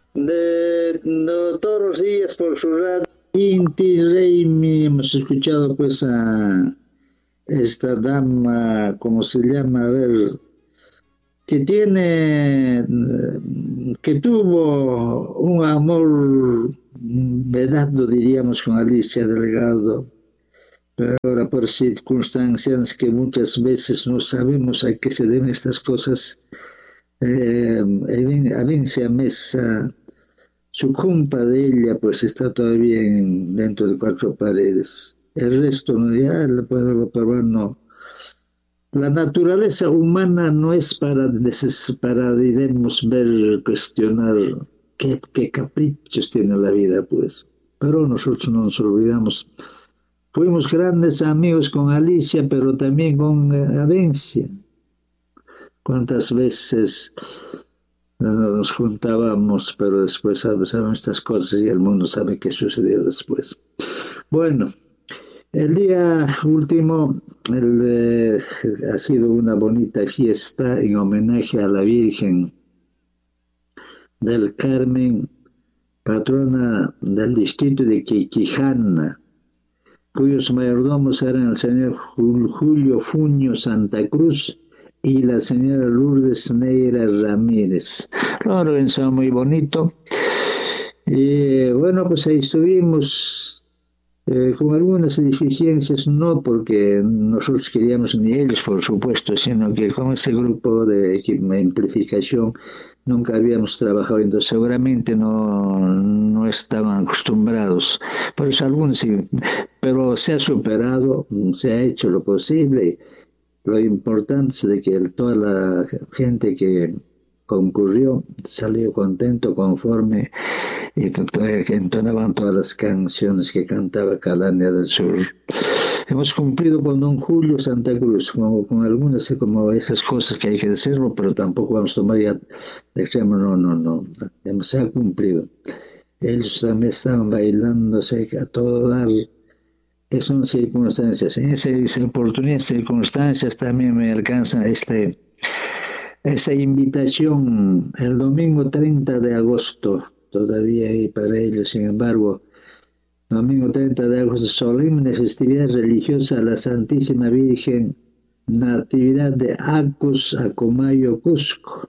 todos los días por su radio. Inti Reimi, hemos escuchado pues a esta dama, ¿cómo se llama? A ver, que tiene, que tuvo un amor vedado, diríamos, con Alicia Delgado, pero ahora por circunstancias que muchas veces no sabemos a qué se deben estas cosas, Alicia Mesa, su compa de ella, pues está todavía dentro de cuatro paredes. El resto, no, ya el pueblo peruano. La naturaleza humana no es para digamos, ver, cuestionar qué caprichos tiene la vida, pues. Pero nosotros no nos olvidamos. Fuimos grandes amigos con Alicia, pero también con Avencia. ¿Cuántas veces nos juntábamos, pero después saben estas cosas y el mundo sabe qué sucedió después? Bueno, el día último ha sido una bonita fiesta en homenaje a la Virgen del Carmen, patrona del distrito de Quiquijana, cuyos mayordomos eran el señor Julio Fuño Santa Cruz y la señora Lourdes Neira Ramírez. Lo organizó muy bonito. Y bueno, pues ahí estuvimos con algunas deficiencias, no porque nosotros queríamos ni ellos, por supuesto, sino que con ese grupo de amplificación nunca habíamos trabajado, entonces seguramente no estaban acostumbrados. Por eso algunos sí, pero se ha superado, se ha hecho lo posible. Lo importante es de que toda la gente que concurrió salió contento, conforme, y que entonaban todas las canciones que cantaba Calaña del Sur. Hemos cumplido con don Julio Santa Cruz, con algunas como esas cosas que hay que decirlo, pero tampoco vamos a tomar ya de extremo, no, se ha cumplido. Ellos también estaban bailándose a todo dar. Son circunstancias. En esas oportunidades, circunstancias también me alcanza esta invitación el domingo 30 de agosto, todavía hay para ellos, sin embargo, domingo 30 de agosto, solemne festividad religiosa a la Santísima Virgen, Natividad de Acus, Acomayo, Cusco.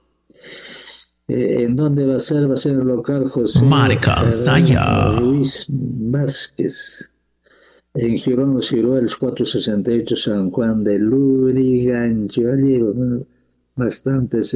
¿En dónde va a ser? Va a ser el local José Marca Saya Luis Vázquez, en Girón, Los Ciruelos, 468, San Juan de Lurigancho. Allí bastantes,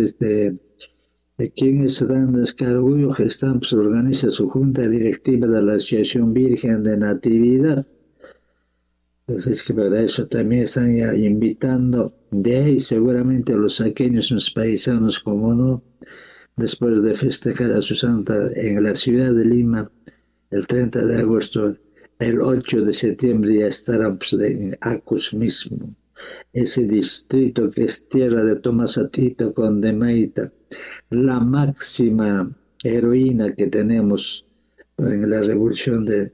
quienes dan descargo, gestan, pues, organiza su junta directiva de la Asociación Virgen de Natividad. Entonces, que para eso también están ya invitando de ahí, seguramente a los saqueños, los paisanos, como no, después de festejar a su santa en la ciudad de Lima, el 30 de agosto, el 8 de septiembre ya estarán, pues, en Acus mismo, ese distrito que es tierra de Tomás Atito con Demaita, la máxima heroína que tenemos en la revolución de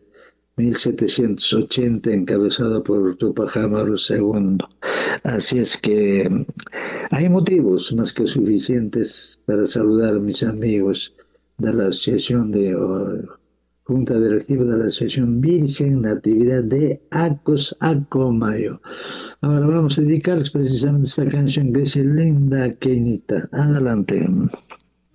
1780, encabezado por Tupac Amaru II. Así es que hay motivos más que suficientes para saludar a mis amigos de la Asociación de Junta Directiva de la Asociación Virgen Natividad de Acos Acomayo. Ahora vamos a dedicarles precisamente esta canción que es Linda Quenita. Adelante.